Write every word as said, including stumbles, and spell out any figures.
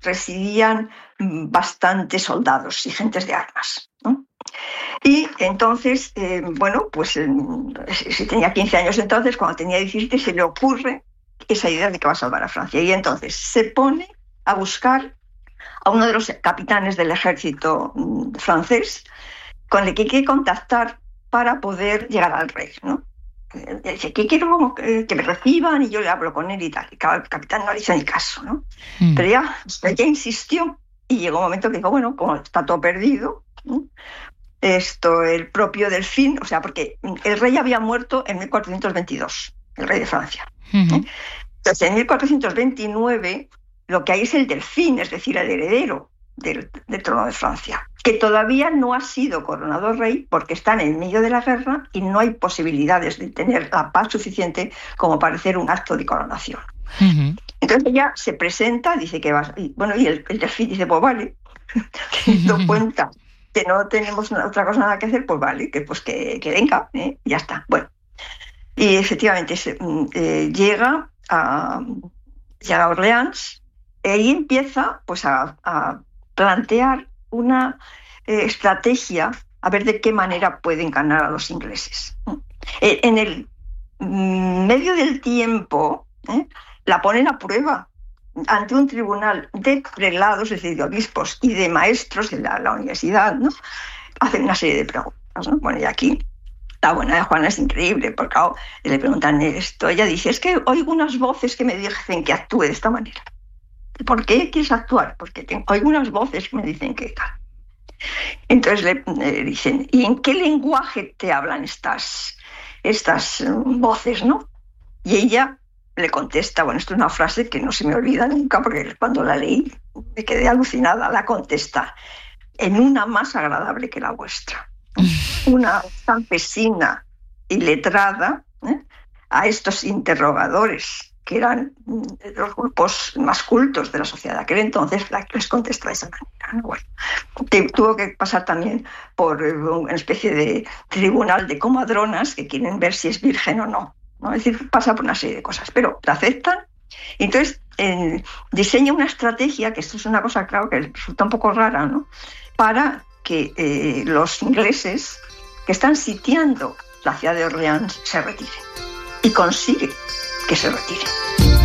residían bastantes soldados y gentes de armas, ¿no? Y entonces, eh, bueno, pues eh, si tenía quince años entonces, cuando tenía diecisiete, se le ocurre esa idea de que va a salvar a Francia. Y entonces se pone a buscar a uno de los capitanes del ejército francés con el que quiere contactar para poder llegar al rey, ¿no? Dice que quiero que me reciban y yo le hablo con él y tal. Y claro, el capitán no le hizo ni caso, ¿no? Mm. Pero ya, ya insistió y llegó un momento que dijo, bueno, como está todo perdido, ¿no? Esto, el propio Delfín, o sea, porque el rey había muerto en mil cuatrocientos veintidós, el rey de Francia. Uh-huh. ¿eh? Entonces, en mil cuatrocientos veintinueve, lo que hay es el Delfín, es decir, el heredero del, del trono de Francia, que todavía no ha sido coronado rey porque está en el medio de la guerra y no hay posibilidades de tener la paz suficiente como para hacer un acto de coronación. Uh-huh. Entonces ella se presenta, dice que va, y, bueno, y el, el Delfín dice, pues vale, teniendo uh-huh. cuenta que no tenemos otra cosa nada que hacer, pues vale, que pues que, que venga, ¿eh? Ya está. Bueno, y efectivamente se, eh, llega a, llega a Orleans y ahí empieza pues a, a plantear una eh, estrategia a ver de qué manera pueden ganar a los ingleses. Eh, en el mm, medio del tiempo ¿eh? la ponen a prueba ante un tribunal de prelados, es decir, de obispos y de maestros de la, la universidad, ¿no? Hacen una serie de preguntas, ¿no? Bueno, y aquí la buena de Juana es increíble, porque claro, le preguntan esto, ella dice, es que oigo unas voces que me dicen que actúe de esta manera. ¿Por qué quieres actuar? Porque tengo, oigo unas voces que me dicen que tal. Entonces le, le dicen, ¿y en qué lenguaje te hablan estas, estas voces, no? Y ella le contesta, bueno, esto es una frase que no se me olvida nunca, porque cuando la leí me quedé alucinada, la contesta, en una más agradable que la vuestra. Una campesina y letrada ¿eh? a estos interrogadores, que eran los grupos más cultos de la sociedad de aquel entonces, les contesta de esa manera, ¿no? Bueno, tuvo que pasar también por una especie de tribunal de comadronas que quieren ver si es virgen o no. ¿no? Es decir, pasa por una serie de cosas, pero la aceptan. Y entonces eh, diseña una estrategia, que esto es una cosa, claro, que resulta un poco rara, ¿no? Para que eh, los ingleses que están sitiando la ciudad de Orleans se retiren. Y consigue que se retiren.